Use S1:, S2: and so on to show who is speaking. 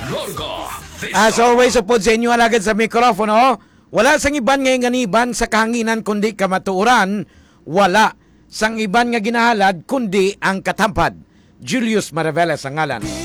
S1: As always, upod sa inyo alagad sa mikrofono, wala sang iban nga inganiban sa kahanginan kundi kamatuoran, wala sang iban nga ginahalad kundi ang katampad. Julius Maraveles ang ngalan.